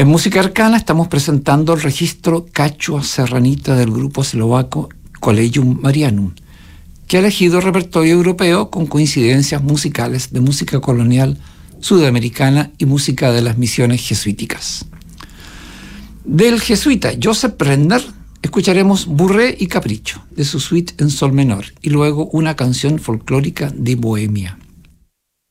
En Música Arcana estamos presentando el registro Cachua Serranita del grupo eslovaco Collegium Marianum, que ha elegido repertorio europeo con coincidencias musicales de música colonial sudamericana y música de las misiones jesuíticas. Del jesuita Joseph Brenner escucharemos Burré y Capricho, de su suite en sol menor, y luego una canción folclórica de Bohemia.